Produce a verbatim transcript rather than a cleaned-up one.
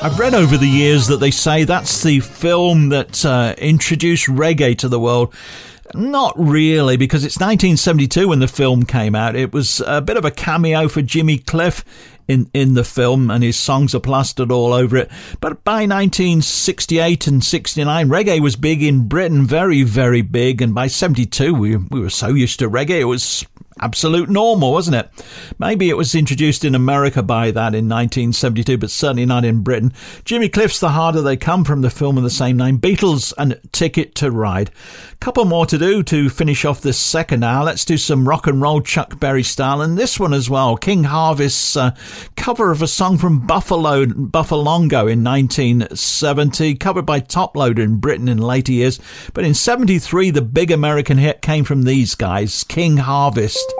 I've read over the years that they say that's the film that uh, introduced reggae to the world. Not really, because it's nineteen seventy-two when the film came out. It was a bit of a cameo for Jimmy Cliff in, in the film, and his songs are plastered all over it. But by nineteen sixty-eight and sixty-nine, reggae was big in Britain, very, very big. And by seventy-two, we, we were so used to reggae, it was absolute normal, wasn't it? Maybe it was introduced in America by that in nineteen seventy-two, but certainly not in Britain. Jimmy Cliff's The Harder They Come from the film of the same name, Beatles and Ticket to Ride. Couple more to do to finish off this second hour. Let's do some rock and roll Chuck Berry style, and this one as well, King Harvest's uh, cover of a song from Buffalo Buffalongo in nineteen seventy, covered by Top Loader in Britain in later years. But in seventy-three, the big American hit came from these guys, King Harvest.